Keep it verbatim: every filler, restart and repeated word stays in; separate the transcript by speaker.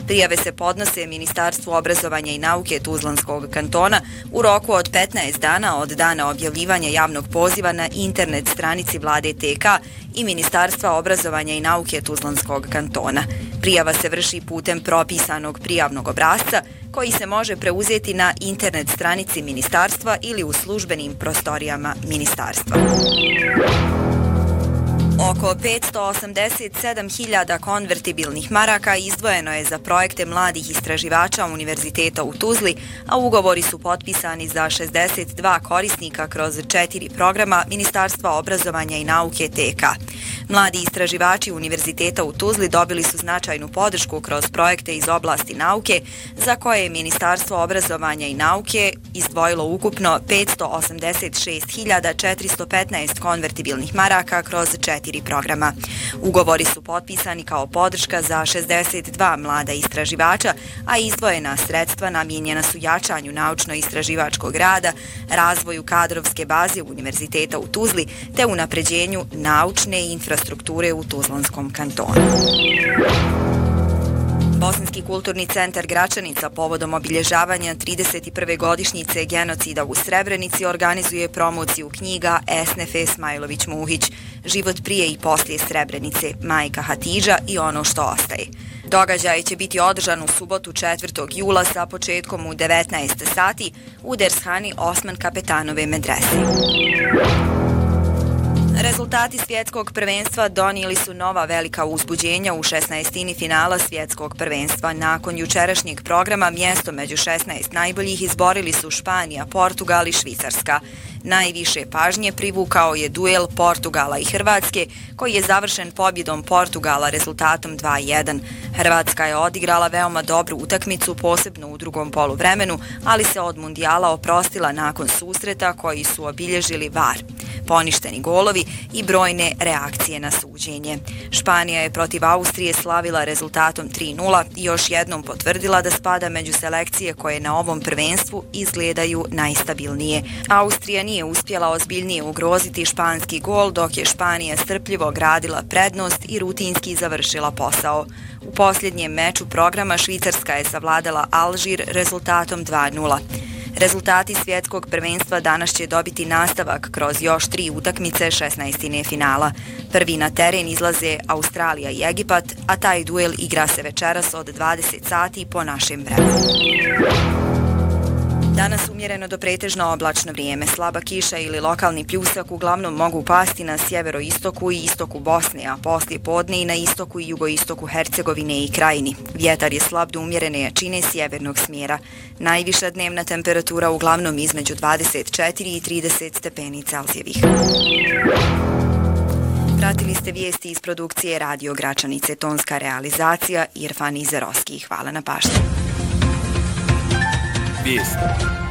Speaker 1: Prijave se podnose Ministarstvu obrazovanja i nauke Tuzlanskog kantona u roku od petnaest dana od dana objavljivanja javnog poziva na internet stranici Vlade T K i Ministarstva obrazovanja i nauke Tuzlanskog kantona. Prijava se vrši putem propisanog prijavnog obrasca koji se može preuzeti na internet stranici ministarstva ili u službenim prostorijama ministarstva. Oko petsto osamdeset sedam hiljada konvertibilnih maraka izdvojeno je za projekte mladih istraživača Univerziteta u Tuzli, a ugovori su potpisani za šezdeset dva korisnika kroz četiri programa Ministarstva obrazovanja i nauke T K. Mladi istraživači Univerziteta u Tuzli dobili su značajnu podršku kroz projekte iz oblasti nauke, za koje je Ministarstvo obrazovanja i nauke izdvojilo ukupno petsto osamdeset šest hiljada četiristo petnaest konvertibilnih maraka kroz četiri programa. Ugovori su potpisani kao podrška za šezdeset dva mlada istraživača, a izdvojena sredstva namijenjena su jačanju naučno-istraživačkog rada, razvoju kadrovske baze Univerziteta u Tuzli te unapređenju naučne infrastrukture u Tuzlanskom kantonu. Bosanski kulturni centar Gračanica povodom obilježavanja trideset prve godišnjice genocida u Srebrenici organizuje promociju knjiga Esnefe Smajlović-Muhić, Život prije i poslije Srebrenice, Majka Hatidža i ono što ostaje. Događaj će biti održan u subotu četvrtog jula sa početkom u devetnaest sati u dershani Osman Kapetanove medrese. Rezultati svjetskog prvenstva donijeli su nova velika uzbuđenja u šesnaestini finala svjetskog prvenstva. Nakon jučerašnjeg programa mjesto među šesnaest najboljih izborili su Španija, Portugal i Švicarska. Najviše pažnje privukao je duel Portugala i Hrvatske, koji je završen pobjedom Portugala rezultatom dva jedan. Hrvatska je odigrala veoma dobru utakmicu, posebno u drugom poluvremenu, ali se od mundijala oprostila nakon susreta koji su obilježili var, poništeni golovi i brojne reakcije na suđenje. Španija je protiv Austrije slavila rezultatom tri nula i još jednom potvrdila da spada među selekcije koje na ovom prvenstvu izgledaju najstabilnije. Austrija nije uspjela ozbiljnije ugroziti španski gol, dok je Španija strpljivo gradila prednost i rutinski završila posao. U posljednjem meču programa Švicarska je savladala Alžir rezultatom dva nula. Rezultati svjetskog prvenstva danas će dobiti nastavak kroz još tri utakmice šesnaestine finala. Prvi na teren izlaze Australija i Egipat, a taj duel igra se večeras od dvadeset sati po našem vremenu. Danas umjereno do pretežno oblačno vrijeme, slaba kiša ili lokalni pljusak uglavnom mogu pasti na sjeveroistoku i istoku Bosne, a poslije podne i na istoku i jugoistoku Hercegovine i Krajini. Vjetar je slab do umjerene jačine sjevernog smjera. Najviša dnevna temperatura uglavnom između dvadeset četiri i trideset stepeni Celzijevih. Pratili ste vijesti iz produkcije Radio Gračanice, tonska realizacija Irfan Izerovski. Hvala na pažnji.
Speaker 2: Vijesti.